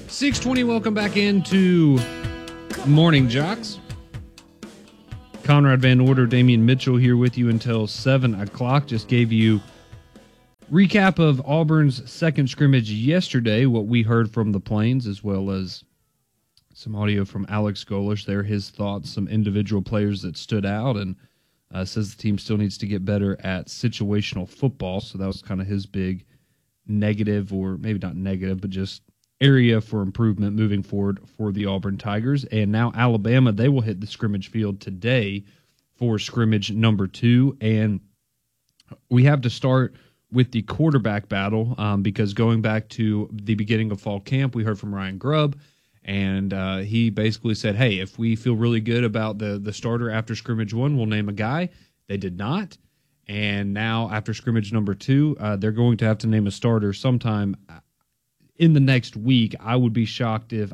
6:20, welcome back into Morning Jocks. Conrad Van Order, Damian Mitchell here with you until 7 o'clock. Just gave you recap of Auburn's second scrimmage yesterday, what we heard from the Plains, as well as some audio from Alex Golish there, his thoughts, some individual players that stood out, and says the team still needs to get better at situational football. So that was kind of his big negative, or maybe not negative, but just area for improvement moving forward for the Auburn Tigers. And now Alabama, they will hit the scrimmage field today for scrimmage number 2. And we have to start with the quarterback battle because going back to the beginning of fall camp, we heard from Ryan Grubb, and he basically said, hey, if we feel really good about the starter after scrimmage 1, we'll name a guy. They did not. And now after scrimmage number 2, they're going to have to name a starter sometime in the next week. I would be shocked if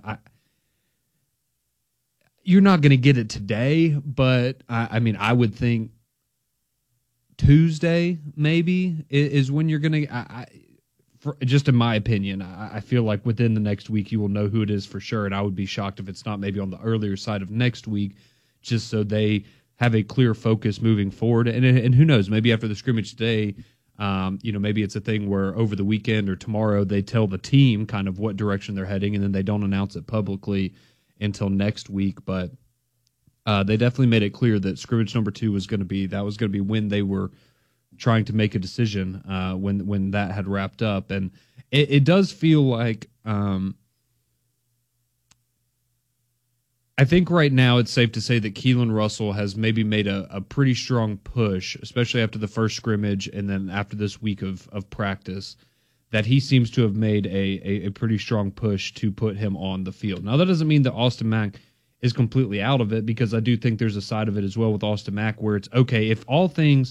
you're not going to get it today, but I mean, I would think Tuesday maybe is when you're going to, just in my opinion, I feel like within the next week you will know who it is for sure. And I would be shocked if it's not maybe on the earlier side of next week, just so they have a clear focus moving forward. And who knows, maybe after the scrimmage today, maybe it's a thing where over the weekend or tomorrow they tell the team kind of what direction they're heading, and then they don't announce it publicly until next week. But they definitely made it clear that scrimmage number 2 was going to be when they were trying to make a decision when that had wrapped up. And it does feel like I think right now it's safe to say that Keelan Russell has maybe made a pretty strong push, especially after the first scrimmage and then after this week of practice, that he seems to have made a pretty strong push to put him on the field. Now, that doesn't mean that Austin Mack is completely out of it, because I do think there's a side of it as well with Austin Mack where it's, okay, if all things,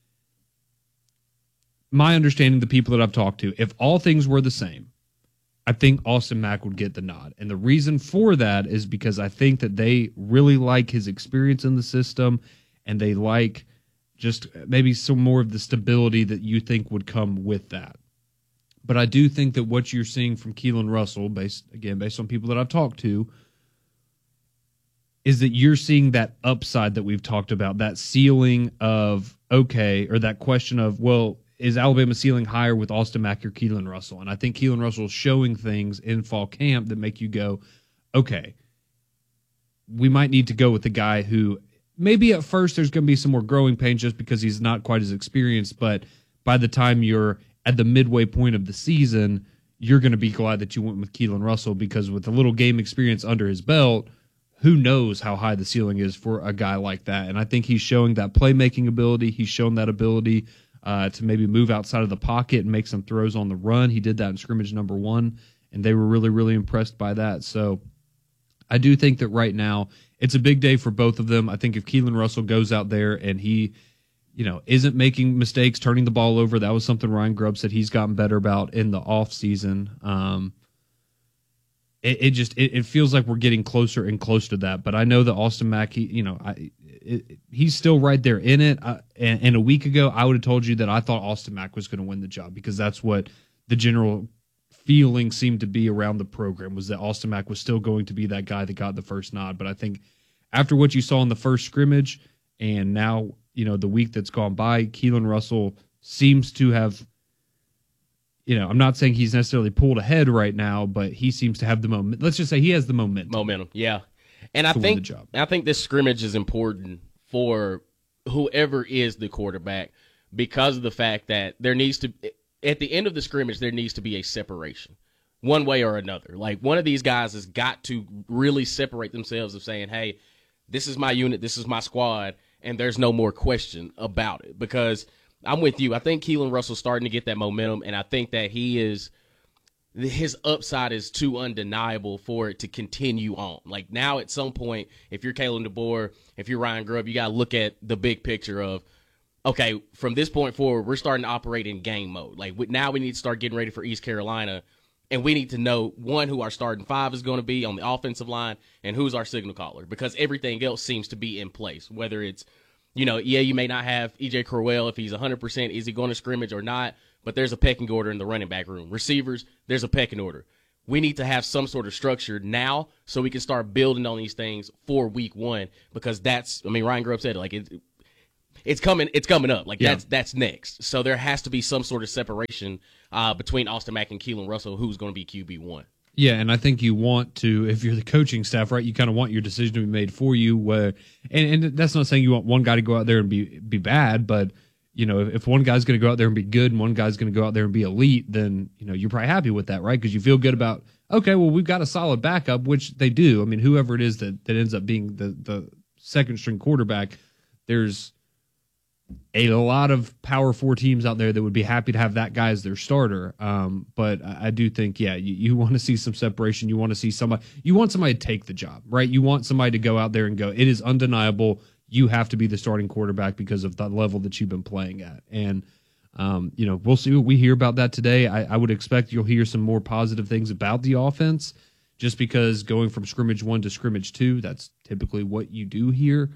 my understanding, the people that I've talked to, if all things were the same, I think Austin Mack would get the nod. And the reason for that is because I think that they really like his experience in the system, and they like just maybe some more of the stability that you think would come with that. But I do think that what you're seeing from Keelan Russell, based on people that I've talked to, is that you're seeing that upside that we've talked about, that ceiling of, okay, or that question of, well, is Alabama ceiling higher with Austin Mack or Keelan Russell? And I think Keelan Russell is showing things in fall camp that make you go, okay, we might need to go with the guy who maybe at first there's going to be some more growing pains just because he's not quite as experienced, but by the time you're at the midway point of the season, you're going to be glad that you went with Keelan Russell, because with a little game experience under his belt, who knows how high the ceiling is for a guy like that. And I think he's showing that playmaking ability. He's shown that ability to maybe move outside of the pocket and make some throws on the run. He did that in scrimmage number 1, and they were really, really impressed by that. So I do think that right now it's a big day for both of them. I think if Keelan Russell goes out there and he, isn't making mistakes, turning the ball over, that was something Ryan Grubb said he's gotten better about in the offseason. It feels like we're getting closer and closer to that. But I know that Austin Mack, he's still right there in it. And a week ago, I would have told you that I thought Austin Mack was going to win the job, because that's what the general feeling seemed to be around the program, was that Austin Mack was still going to be that guy that got the first nod. But I think after what you saw in the first scrimmage, and now, the week that's gone by, Keelan Russell seems to have, I'm not saying he's necessarily pulled ahead right now, but he seems to have the moment. Let's just say he has the momentum. Yeah. And I think this scrimmage is important for whoever is the quarterback, because of the fact that there needs to, at the end of the scrimmage, there needs to be a separation one way or another. Like, one of these guys has got to really separate themselves of saying, hey, this is my unit, this is my squad, and there's no more question about it. Because I'm with you. I think Keelan Russell's starting to get that momentum, and I think that his upside is too undeniable for it to continue on. Like, now at some point, if you're Kalen DeBoer, if you're Ryan Grubb, you got to look at the big picture of, okay, from this point forward, we're starting to operate in game mode. Like, now we need to start getting ready for East Carolina, and we need to know, one, who our starting 5 is going to be on the offensive line, and who's our signal caller, because everything else seems to be in place, whether it's, you may not have E.J. Crowell if he's 100%. Is he going to scrimmage or not? But there's a pecking order in the running back room. Receivers, there's a pecking order. we need to have some sort of structure now so we can start building on these things for week 1, because Ryan Grubb said it, like it's coming up. Like that's next. So there has to be some sort of separation between Austin Mack and Keelan Russell, who's going to be QB1. Yeah, and I think you want to, if you're the coaching staff, right, you kind of want your decision to be made for you. And that's not saying you want one guy to go out there and be bad, but if one guy's going to go out there and be good and one guy's going to go out there and be elite, then you're probably happy with that, right? Because you feel good about, okay, well, we've got a solid backup, which they do. I mean, whoever it is that ends up being the second string quarterback, there's a lot of Power 4 teams out there that would be happy to have that guy as their starter. But I do think, you want to see some separation. You want to see somebody to take the job, right? You want somebody to go out there and go, it is undeniable. You have to be the starting quarterback because of the level that you've been playing at. And, we'll see what we hear about that today. I would expect you'll hear some more positive things about the offense, just because going from scrimmage 1 to scrimmage 2, that's typically what you do here.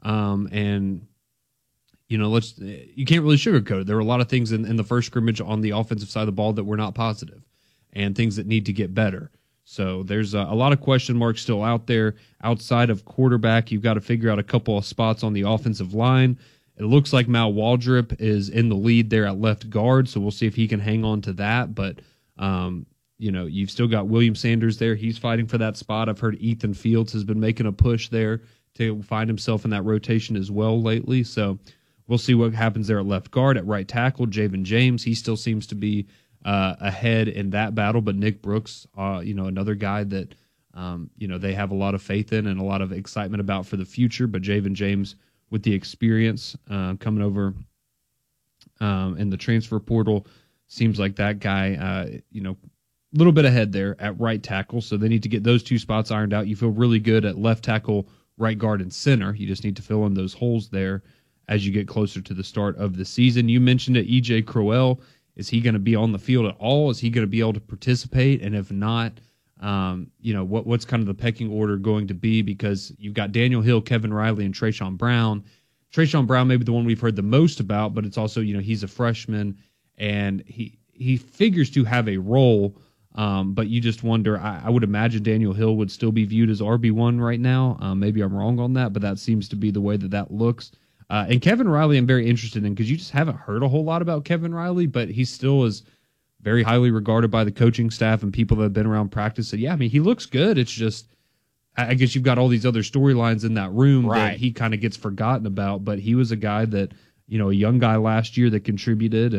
You can't really sugarcoat it. There were a lot of things in the first scrimmage on the offensive side of the ball that were not positive and things that need to get better. So there's a lot of question marks still out there. Outside of quarterback, you've got to figure out a couple of spots on the offensive line. It looks like Mal Waldrop is in the lead there at left guard, so we'll see if he can hang on to that. But, you've still got William Sanders there. He's fighting for that spot. I've heard Ethan Fields has been making a push there to find himself in that rotation as well lately. So we'll see what happens there at left guard. At right tackle, Javen James, he still seems to be ahead in that battle, but Nick Brooks, another guy that, they have a lot of faith in and a lot of excitement about for the future. But Javen James, with the experience coming over in the transfer portal, seems like that guy, a little bit ahead there at right tackle. So they need to get those two spots ironed out. You feel really good at left tackle, right guard, and center. You just need to fill in those holes there as you get closer to the start of the season. You mentioned it, E.J. Crowell. Is he going to be on the field at all? Is he going to be able to participate? And if not, what's kind of the pecking order going to be? Because you've got Daniel Hill, Kevin Riley, and Trayshawn Brown. Trayshawn Brown may be the one we've heard the most about, but it's also, he's a freshman, and he figures to have a role, but you just wonder, I would imagine Daniel Hill would still be viewed as RB1 right now. Maybe I'm wrong on that, but that seems to be the way that looks. And Kevin Riley I'm very interested in, because you just haven't heard a whole lot about Kevin Riley, but he still is very highly regarded by the coaching staff and people that have been around practice. So, he looks good. It's just, I guess you've got all these other storylines in that room that he kind of gets forgotten about, but he was a guy that, a young guy last year that contributed.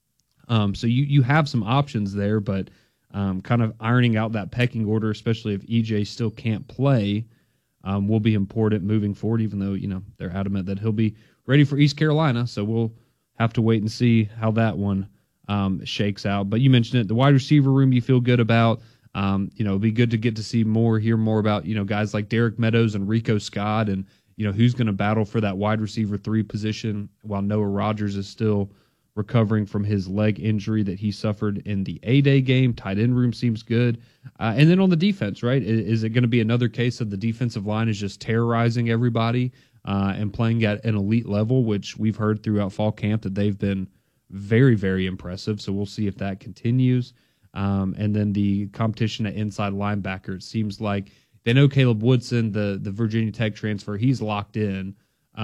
And so you have some options there, but kind of ironing out that pecking order, especially if EJ still can't play, will be important moving forward, even though, they're adamant that he'll be ready for East Carolina. So we'll have to wait and see how that one shakes out. But you mentioned it, the wide receiver room you feel good about. It'd be good to get to hear more about, guys like Derek Meadows and Rico Scott, and, who's going to battle for that wide receiver 3 position while Noah Rogers is still recovering from his leg injury that he suffered in the A-Day game. Tight end room seems good. And then on the defense, right, is it going to be another case of the defensive line is just terrorizing everybody and playing at an elite level, which we've heard throughout fall camp that they've been very, very impressive. So we'll see if that continues. And then the competition at inside linebacker, it seems like they know Caleb Woodson, the Virginia Tech transfer, he's locked in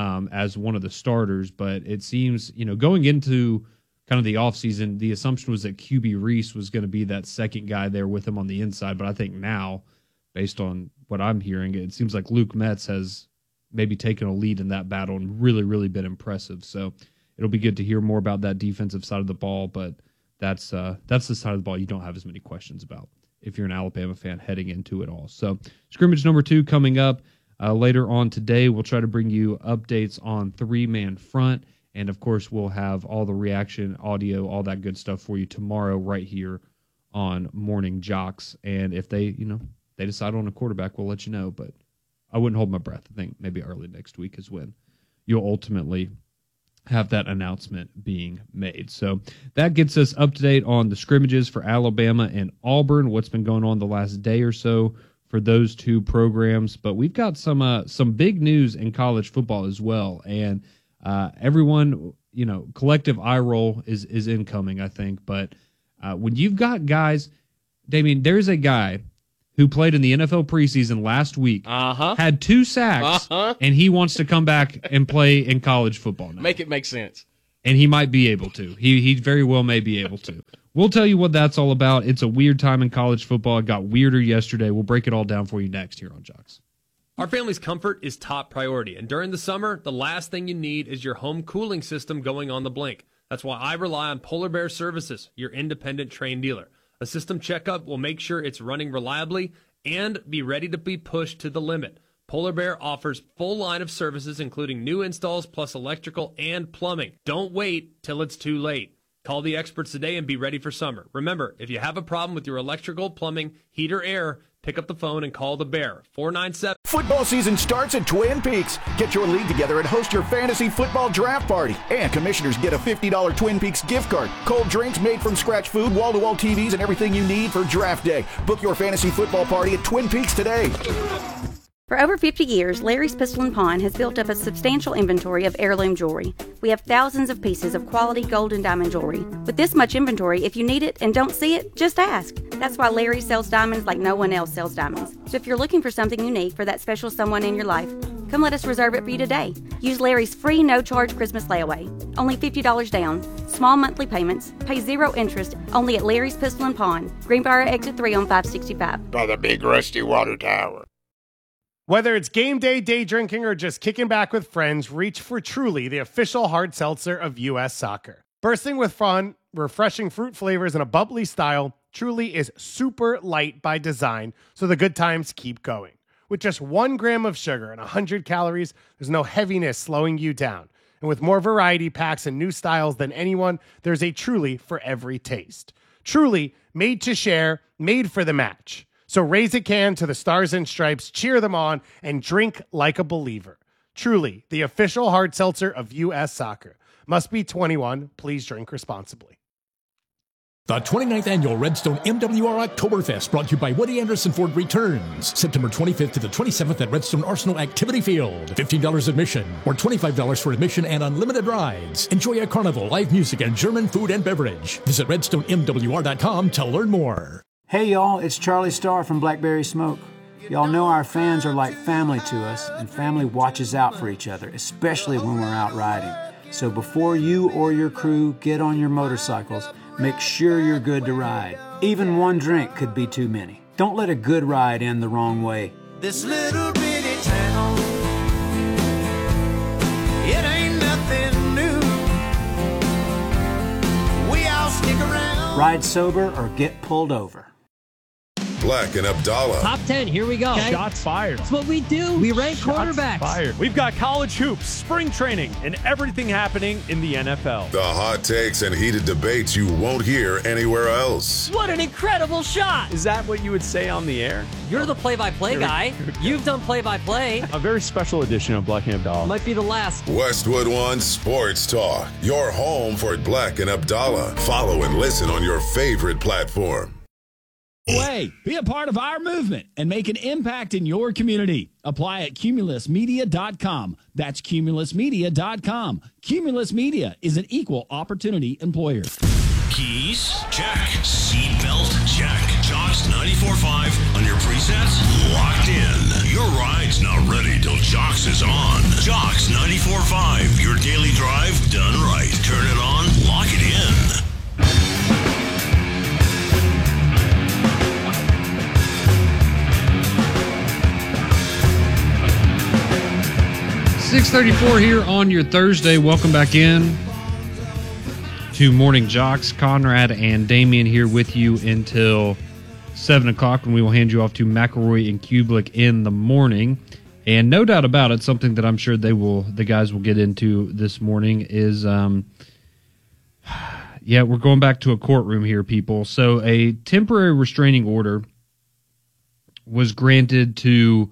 as one of the starters. But it seems, going into kind of the offseason, the assumption was that QB Reese was going to be that second guy there with him on the inside. But I think now, based on what I'm hearing, it seems like Luke Metz has maybe taken a lead in that battle and really, really been impressive. So it'll be good to hear more about that defensive side of the ball, but that's the side of the ball you don't have as many questions about if you're an Alabama fan heading into it all. So scrimmage number 2 coming up later on today. We'll try to bring you updates on 3-man front, and of course we'll have all the reaction audio, all that good stuff for you tomorrow right here on Morning Jocks. And if they decide on a quarterback, we'll let you know, but I wouldn't hold my breath. I think maybe early next week is when you'll ultimately have that announcement being made. So that gets us up to date on the scrimmages for Alabama and Auburn, what's been going on the last day or so for those two programs. But we've got some big news in college football as well. And everyone, collective eye roll is incoming, I think. But when you've got guys, Damien, there's a guy who played in the NFL preseason last week, had 2 sacks, and he wants to come back and play in college football now. Make it make sense. And he might be able to. He very well may be able to. We'll tell you what that's all about. It's a weird time in college football. It got weirder yesterday. We'll break it all down for you next here on Jocks. Our family's comfort is top priority, and during the summer, the last thing you need is your home cooling system going on the blink. That's why I rely on Polar Bear Services, your independent Trane dealer. A system checkup will make sure it's running reliably and be ready to be pushed to the limit. Polar Bear offers full line of services, including new installs plus electrical and plumbing. Don't wait till it's too late. Call the experts today and be ready for summer. Remember, if you have a problem with your electrical, plumbing, heat, or air, pick up the phone and call the Bear, 497. Football season starts at Twin Peaks. Get your league together and host your fantasy football draft party. And commissioners get a $50 Twin Peaks gift card, cold drinks, made from scratch food, wall-to-wall TVs, and everything you need for draft day. Book your fantasy football party at Twin Peaks today. For over 50 years, Larry's Pistol & Pawn has built up a substantial inventory of heirloom jewelry. We have thousands of pieces of quality gold and diamond jewelry. With this much inventory, if you need it and don't see it, just ask. That's why Larry sells diamonds like no one else sells diamonds. So if you're looking for something unique for that special someone in your life, come let us reserve it for you today. Use Larry's free no-charge Christmas layaway. Only $50 down. Small monthly payments. Pay 0 interest. Only at Larry's Pistol & Pawn. Greenbrier Exit 3 on 565. By the big rusty water tower. Whether it's game day, day drinking, or just kicking back with friends, reach for Truly, the official hard seltzer of U.S. Soccer. Bursting with fun, refreshing fruit flavors, and a bubbly style, Truly is super light by design, so the good times keep going. With just 1 gram of sugar and 100 calories, there's no heaviness slowing you down. And with more variety packs and new styles than anyone, there's a Truly for every taste. Truly, made to share, made for the match. So raise a can to the Stars and Stripes, cheer them on, and drink like a believer. Truly, the official hard seltzer of U.S. Soccer. Must be 21. Please drink responsibly. The 29th Annual Redstone MWR Oktoberfest, brought to you by Woody Anderson Ford, returns September 25th to the 27th at Redstone Arsenal Activity Field. $15 admission or $25 for admission and unlimited rides. Enjoy a carnival, live music, and German food and beverage. Visit redstonemwr.com to learn more. Hey y'all, it's Charlie Starr from Blackberry Smoke. Y'all know our fans are like family to us, and family watches out for each other, especially when we're out riding. So before you or your crew get on your motorcycles, make sure you're good to ride. Even one drink could be too many. Don't let a good ride end the wrong way. This little bitty town, it ain't nothing new. We all stick around. Ride sober or get pulled over. Black and Abdallah. Top 10, here we go. Okay. Shots fired. That's what we do. We rank quarterbacks. Fired. We've got college hoops, spring training, and everything happening in the NFL. The hot takes and heated debates you won't hear anywhere else. What an incredible shot. Is that what you would say on the air? You're the play-by-play guy. You've done play-by-play. A very special edition of Black and Abdallah. Might be the last. Westwood One Sports Talk. Your home for Black and Abdallah. Follow and listen on your favorite platform. Be a part of our movement and make an impact in your community. Apply at cumulusmedia.com. That's cumulusmedia.com. Cumulus Media is an equal opportunity employer. Keys? Check. Seatbelt? Check. Jocks 94.5 on your presets? Locked in. Your ride's not ready till Jocks is on. Jocks 94.5. Your daily drive done right. Turn it on. Lock it in. 6:34 here on your Thursday. Welcome back in to Morning Jocks. Conrad and Damien here with you until 7 o'clock when we will hand you off to McElroy and Kublik in the morning. And no doubt about it, something that I'm sure the guys will get into this morning is, we're going back to a courtroom here, people. So a temporary restraining order was granted to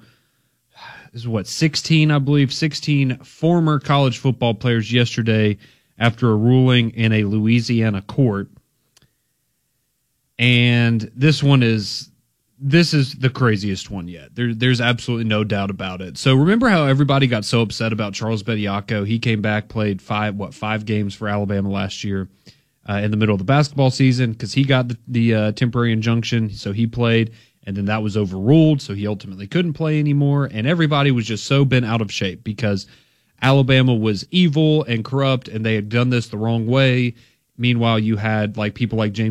16 former college football players yesterday after a ruling in a Louisiana court. And this is the craziest one yet. There's absolutely no doubt about it. So remember how everybody got so upset about Charles Bediako? He came back, played five games for Alabama last year. in the middle of the basketball season because he got the temporary injunction, so he played, and then that was overruled, so he ultimately couldn't play anymore, and everybody was just so bent out of shape because Alabama was evil and corrupt, and they had done this the wrong way. Meanwhile, you had like people like James